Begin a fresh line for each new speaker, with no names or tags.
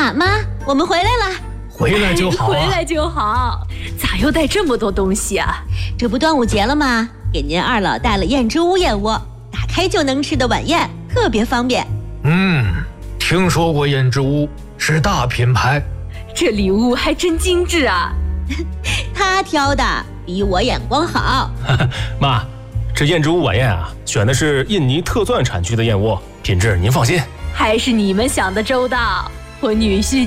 妈，我们回来了。
回来就好啊，
回来就好。咋又带这么多东西啊？
这不端午节了吗？给您二老带了燕之屋燕窝，打开就能吃的晚宴，特别方便。
听说过燕之屋，是大品牌。
这礼物还真精致啊。
他挑的，比我眼光好。
妈，这燕之屋晚宴啊，选的是印尼特钻产区的燕窝，品质您放心。
还是你们想的周到，我女婿